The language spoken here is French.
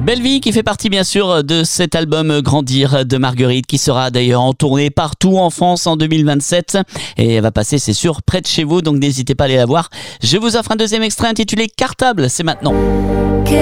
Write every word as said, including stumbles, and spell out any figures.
Belle Vie qui fait partie bien sûr de cet album Grandir de Marguerite qui sera d'ailleurs en tournée partout en France en deux mille vingt-sept et elle va passer c'est sûr près de chez vous, donc n'hésitez pas à aller la voir. Je vous offre un deuxième extrait intitulé Cartable, c'est maintenant.